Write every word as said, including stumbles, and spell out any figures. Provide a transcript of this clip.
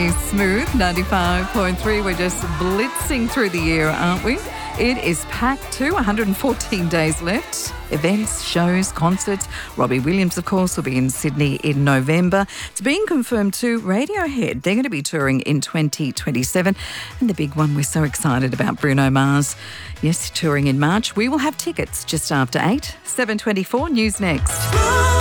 very smooth. ninety-five point three. We're just blitzing through the year, aren't we? It is packed too. one hundred fourteen days left. Events, shows, concerts. Robbie Williams, of course, will be in Sydney in November. It's being confirmed too, Radiohead. They're going to be touring in twenty twenty-seven. And the big one we're so excited about, Bruno Mars. Yes, touring in March. We will have tickets just after eight. seven twenty-four, news next.